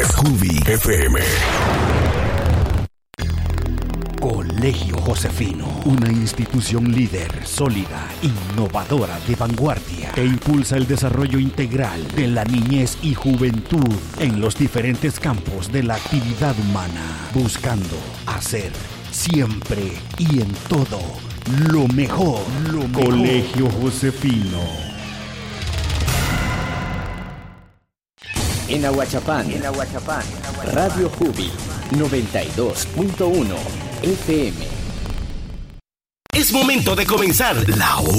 Jubi FM. Colegio Josefino, una institución líder, sólida, innovadora, de vanguardia, que impulsa el desarrollo integral de la niñez y juventud en los diferentes campos de la actividad humana, buscando hacer siempre y en todo lo mejor. Colegio Josefino. En Ahuachapán, Radio Jubi 92.1 FM. Es momento de comenzar la hora